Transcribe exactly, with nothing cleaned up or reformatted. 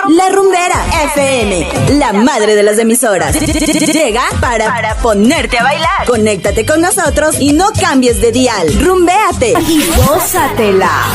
La Rumbera F M, la madre de las emisoras. Llega para, para ponerte a bailar. Conéctate con nosotros y no cambies de dial. Rumbéate y gózatela.